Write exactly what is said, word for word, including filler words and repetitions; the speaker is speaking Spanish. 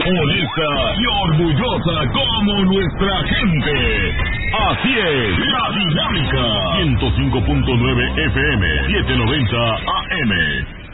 honesta y orgullosa como nuestra gente. Así es, La Dinámica. ciento cinco punto nueve F M, setecientos noventa A M.